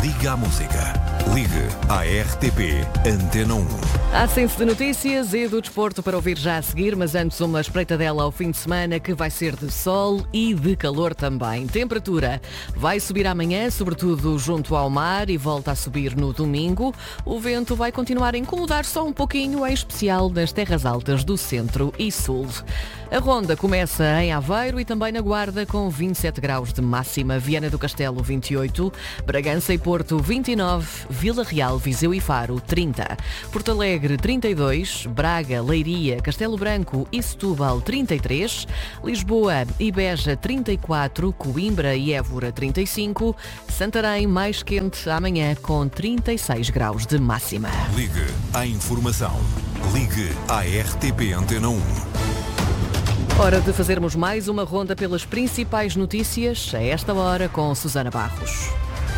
Liga à música. Ligue à RTP Antena 1. Há senso de notícias e do desporto para ouvir já a seguir, mas antes uma espreitadela ao fim de semana que vai ser de sol e de calor também. Temperatura vai subir amanhã, sobretudo junto ao mar, e volta a subir no domingo. O vento vai continuar a incomodar só um pouquinho, em especial nas terras altas do centro e sul. A ronda começa em Aveiro e também na Guarda com 27 graus de máxima, Viana do Castelo 28, Bragança e Porto 29, Vila Real, Viseu e Faro 30, Porto Alegre 32, Braga, Leiria, Castelo Branco e Setúbal 33, Lisboa e Beja 34, Coimbra e Évora 35, Santarém mais quente amanhã com 36 graus de máxima. Ligue à informação. Ligue à RTP Antena 1. Hora de fazermos mais uma ronda pelas principais notícias, a esta hora com Susana Barros.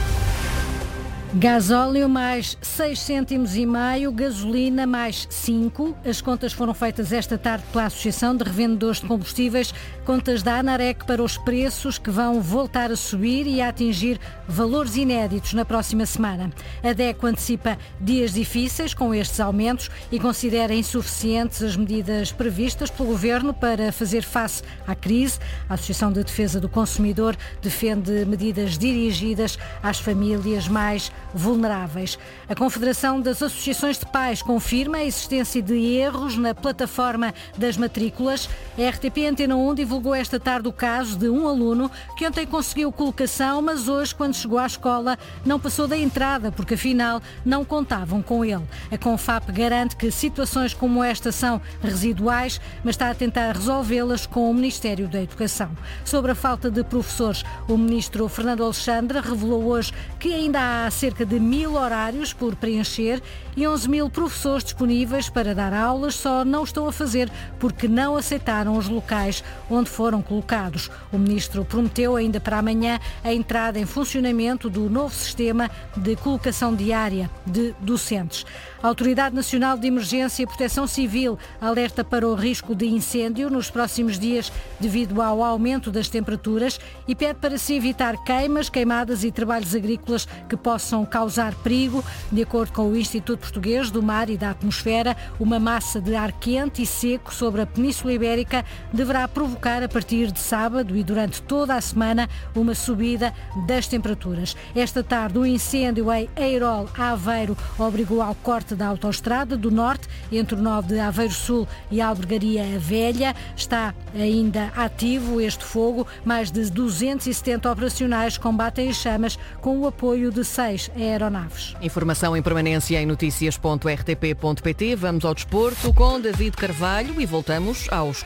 Gasóleo mais 6 cêntimos e meio, gasolina mais 5. As contas foram feitas esta tarde pela Associação de Revendedores de Combustíveis, contas da ANAREC para os preços que vão voltar a subir e a atingir valores inéditos na próxima semana. A DECO antecipa dias difíceis com estes aumentos e considera insuficientes as medidas previstas pelo Governo para fazer face à crise. A Associação de Defesa do Consumidor defende medidas dirigidas às famílias mais vulneráveis. A Confederação das Associações de Pais confirma a existência de erros na plataforma das matrículas. A RTP Antena 1 divulgou esta tarde o caso de um aluno que ontem conseguiu colocação, mas hoje, quando chegou à escola, não passou da entrada, porque afinal não contavam com ele. A Confap garante que situações como esta são residuais, mas está a tentar resolvê-las com o Ministério da Educação. Sobre a falta de professores, o ministro Fernando Alexandre revelou hoje que ainda há cerca de 1000 horários por preencher e 11.000 professores disponíveis para dar aulas, só não estão a fazer porque não aceitaram os locais onde foram colocados. O ministro prometeu ainda para amanhã a entrada em funcionamento do novo sistema de colocação diária de docentes. A Autoridade Nacional de Emergência e Proteção Civil alerta para o risco de incêndio nos próximos dias devido ao aumento das temperaturas e pede para se evitar queimas, queimadas e trabalhos agrícolas que possam causar perigo. De acordo com o Instituto Português do Mar e da Atmosfera, uma massa de ar quente e seco sobre a Península Ibérica deverá provocar a partir de sábado e durante toda a semana uma subida das temperaturas. Esta tarde, um incêndio em Eirol, Aveiro, obrigou ao corte da autoestrada do norte entre o nó de Aveiro Sul e a Albergaria Velha. Está ainda ativo este fogo. Mais de 270 operacionais combatem as chamas com o apoio de 6 aeronaves. Informação em permanência em noticias.rtp.pt. Vamos ao desporto com David Carvalho e voltamos aos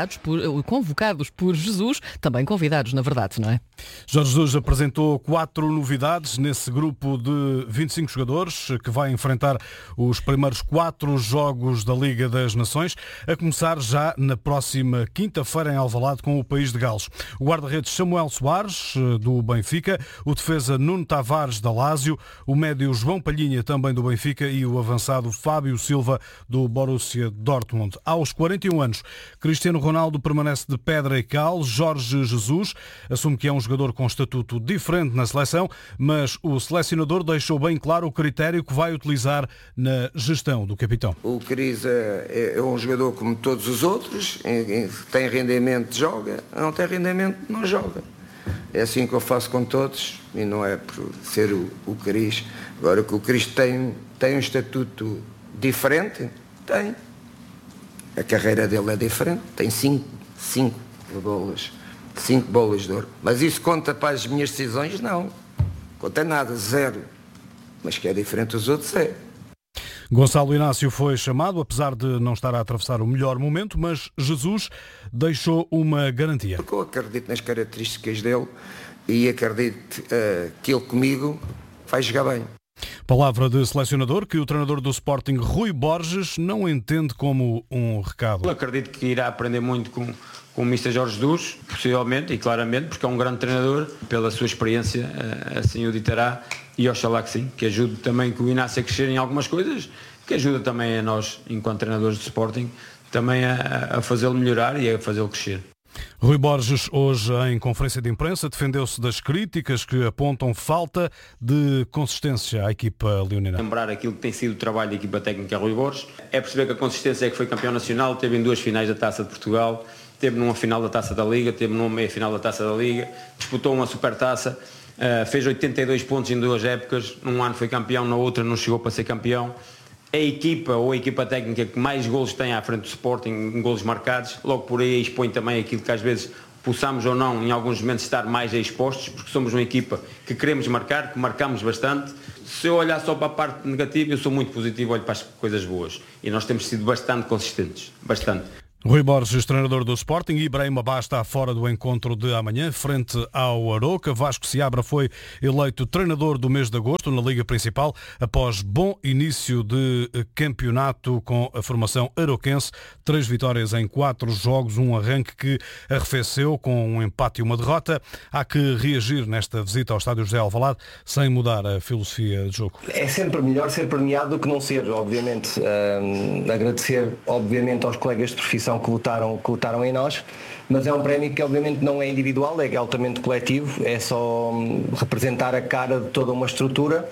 convocados por Jesus, também convidados, na verdade, não é? Jorge Jesus apresentou 4 novidades nesse grupo de 25 jogadores que vai enfrentar os primeiros 4 jogos da Liga das Nações, a começar já na próxima quinta-feira em Alvalade com o País de Gales. O guarda-redes Samuel Soares, do Benfica, o defesa Nuno Tavares, da Lazio, o médio João Palhinha, também do Benfica, e o avançado Fábio Silva, do Borussia Dortmund. Aos 41 anos, Cristiano Ronaldo permanece de pedra e cal. Jorge Jesus assume que é um jogador com estatuto diferente na seleção, mas o selecionador deixou bem claro o critério que vai utilizar na gestão do capitão. O Cris é um jogador como todos os outros, tem rendimento, joga, não tem rendimento, não joga. É assim que eu faço com todos e não é por ser o Cris. Agora que o Cris tem um estatuto diferente, tem. A carreira dele é diferente, tem 5 bolas de ouro. Mas isso conta para as minhas decisões? Não. Conta nada, 0. Mas que é diferente dos outros, é. Gonçalo Inácio foi chamado, apesar de não estar a atravessar o melhor momento, mas Jesus deixou uma garantia. Porque eu acredito nas características dele e acredito que ele comigo vai jogar bem. Palavra de selecionador que o treinador do Sporting, Rui Borges, não entende como um recado. Eu acredito que irá aprender muito com o Mr. Jorge Jesus, possivelmente e claramente, porque é um grande treinador, pela sua experiência, assim o ditará, e oxalá que sim, que ajude também que o Inácio a crescer em algumas coisas, que ajuda também a nós, enquanto treinadores de Sporting, também a fazê-lo melhorar e a fazê-lo crescer. Rui Borges, hoje em conferência de imprensa, defendeu-se das críticas que apontam falta de consistência à equipa leonina. Lembrar aquilo que tem sido o trabalho da equipa técnica Rui Borges, é perceber que a consistência é que foi campeão nacional, teve em 2 finais da Taça de Portugal, teve numa final da Taça da Liga, teve numa meia-final da Taça da Liga, disputou uma supertaça, fez 82 pontos em 2 épocas, num ano foi campeão, na outra não chegou para ser campeão. A equipa ou a equipa técnica que mais golos tem à frente do Sporting, em golos marcados, logo por aí expõe também aquilo que às vezes possamos ou não, em alguns momentos, estar mais expostos, porque somos uma equipa que queremos marcar, que marcamos bastante. Se eu olhar só para a parte negativa, eu sou muito positivo, olho para as coisas boas. E nós temos sido bastante consistentes, bastante. Rui Borges, treinador do Sporting, e Ibrahima Ba está fora do encontro de amanhã, frente ao Aroca. Vasco Seabra foi eleito treinador do mês de agosto na Liga Principal, após bom início de campeonato com a formação aroquense. 3 vitórias em 4 jogos, um arranque que arrefeceu com um empate e uma derrota. Há que reagir nesta visita ao estádio José Alvalade, sem mudar a filosofia de jogo. É sempre melhor ser premiado do que não ser, obviamente. Agradecer, obviamente, aos colegas de profissão que lutaram em nós, mas é um prémio que obviamente não é individual, é altamente coletivo, é só representar a cara de toda uma estrutura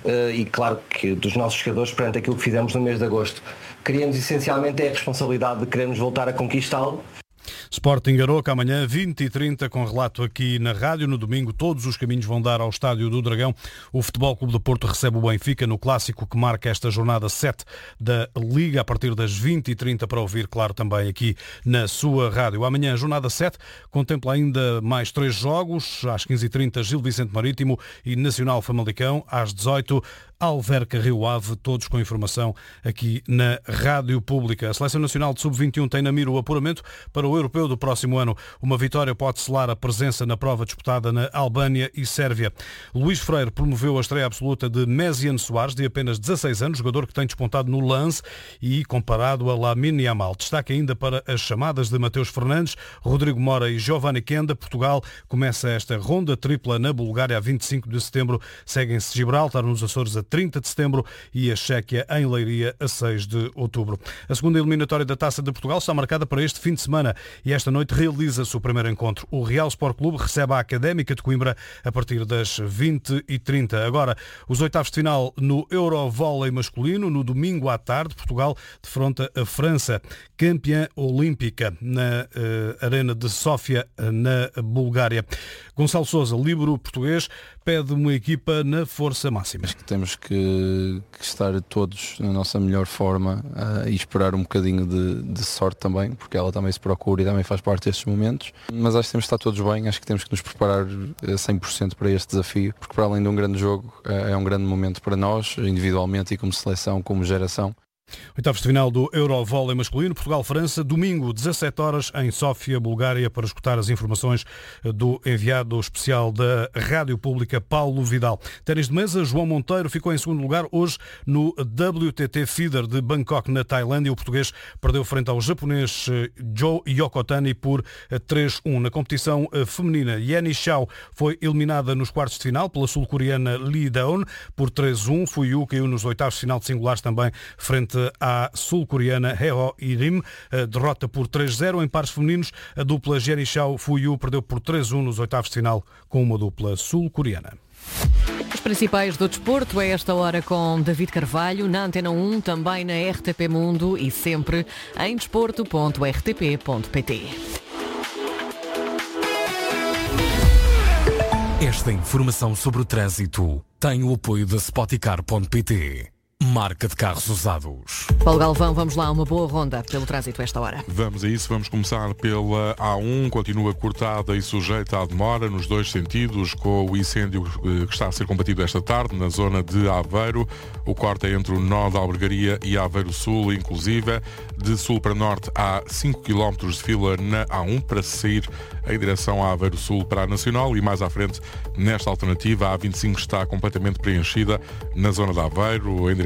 e claro que dos nossos jogadores perante aquilo que fizemos no mês de agosto. Queríamos essencialmente a responsabilidade de querermos voltar a conquistá-lo. Sporting Aroca amanhã 20h30 com relato aqui na rádio. No domingo todos os caminhos vão dar ao Estádio do Dragão. O Futebol Clube do Porto recebe o Benfica no clássico que marca esta jornada 7 da Liga a partir das 20h30 para ouvir, claro, também aqui na sua rádio. Amanhã, jornada 7, contempla ainda mais 3 jogos. Às 15h30 Gil Vicente Marítimo e Nacional Famalicão. Às 18h Alverca Rio Ave, todos com informação aqui na Rádio Pública. A Seleção Nacional de Sub-21 tem na mira o apuramento para o Europeu do próximo ano. Uma vitória pode selar a presença na prova disputada na Albânia e Sérvia. Luís Freire promoveu a estreia absoluta de Méziane Soares, de apenas 16 anos, jogador que tem despontado no lance e comparado a Lamine Yamal. Destaque ainda para as chamadas de Mateus Fernandes, Rodrigo Mora e Giovanni Kenda. Portugal começa esta ronda tripla na Bulgária a 25 de setembro. Seguem-se Gibraltar nos Açores a 30 de setembro e a Chequia em Leiria a 6 de outubro. A segunda eliminatória da Taça de Portugal está marcada para este fim de semana e esta noite realiza-se o primeiro encontro. O Real Sport Clube recebe a Académica de Coimbra a partir das 20h30. Agora, os oitavos de final no Eurovôlei masculino. No domingo à tarde, Portugal defronta a França, campeã olímpica, na Arena de Sófia, na Bulgária. Gonçalo Sousa, líbero português, pede uma equipa na força máxima. Acho que temos que estar todos na nossa melhor forma e esperar um bocadinho de sorte também, porque ela também se procura e também faz parte destes momentos. Mas acho que temos que estar todos bem, acho que temos que nos preparar 100% para este desafio, porque para além de um grande jogo, é um grande momento para nós, individualmente e como seleção, como geração. Oitavos de final do Eurovôlei masculino, Portugal-França, domingo, 17h em Sófia, Bulgária, para escutar as informações do enviado especial da Rádio Pública, Paulo Vidal. Ténis de mesa, João Monteiro ficou em segundo lugar hoje no WTT Feeder de Bangkok, na Tailândia. O português perdeu frente ao japonês Joe Yokotani por 3-1. Na competição feminina, Yanni Xiao foi eliminada nos quartos de final pela sul-coreana Lee Daon por 3-1. Fuyu caiu nos oitavos de final de singulares também frente à sul-coreana Heo Irim, derrota por 3-0. Em pares femininos, a dupla Jenny Xiao Fuyu perdeu por 3-1 nos oitavos de final com uma dupla sul-coreana. Os principais do desporto a esta hora com David Carvalho, na Antena 1, também na RTP Mundo e sempre em desporto.rtp.pt. Esta informação sobre o trânsito tem o apoio da Spoticar.pt. Marca de carros usados. Paulo Galvão, vamos lá, uma boa ronda pelo trânsito a esta hora. Vamos a isso, vamos começar pela A1, continua cortada e sujeita à demora nos 2 sentidos, com o incêndio que está a ser combatido esta tarde na zona de Aveiro. O corte é entre o nó da Albergaria e Aveiro Sul, inclusive. De sul para norte há 5 km de fila na A1 para sair em direção a Aveiro Sul para a Nacional, e mais à frente, nesta alternativa, a A25 está completamente preenchida na zona de Aveiro, em direção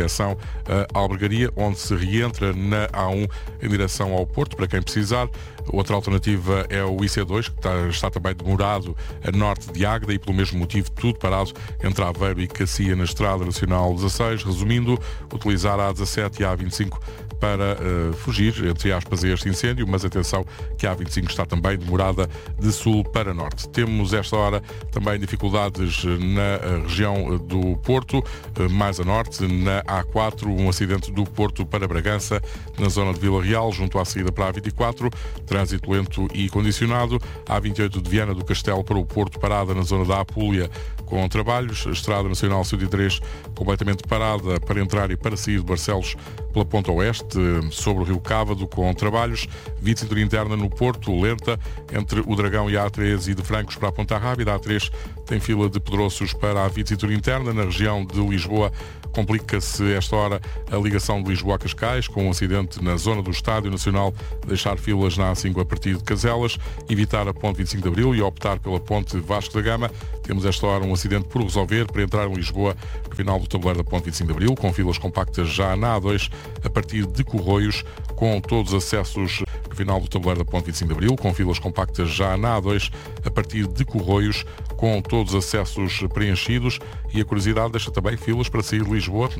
direção à Albergaria, onde se reentra na A1 em direção ao Porto, para quem precisar. Outra alternativa é o IC2, que está também demorado a norte de Águeda e, pelo mesmo motivo, tudo parado entre Aveiro e Cacia na Estrada Nacional 16. Resumindo, utilizar a A17 e a A25 para fugir, entre aspas, a este incêndio, mas atenção que a A25 está também demorada de sul para norte. Temos esta hora também dificuldades na região do Porto, mais a norte, na A4, um acidente do Porto para Bragança, na zona de Vila Real, junto à saída para a A24, trânsito lento e condicionado, a A28 de Viana do Castelo para o Porto, parada na zona da Apulia, com trabalhos, a Estrada Nacional 103 completamente parada para entrar e para sair de Barcelos pela Ponta Oeste, sobre o Rio Cávado, com trabalhos, via de cintura interna no Porto, lenta, entre o Dragão e a A3 e de Francos para a Ponta Rábida. A A3 tem fila de Pedroços para a via de cintura interna. Na região de Lisboa, complica-se esta hora a ligação de Lisboa a Cascais, com um acidente na zona do Estádio Nacional, deixar filas na A5 a partir de Caselas, evitar a ponte 25 de Abril e optar pela ponte Vasco da Gama. Temos esta hora um acidente por resolver para entrar em Lisboa no final do tabuleiro da ponte 25 de Abril, com filas compactas já na A2 a partir de Corroios, com todos os acessos no final do tabuleiro da ponte 25 de Abril, com filas compactas já na A2 a partir de Corroios, com todos os acessos preenchidos. E a curiosidade deixa também filas para sair de Lisboa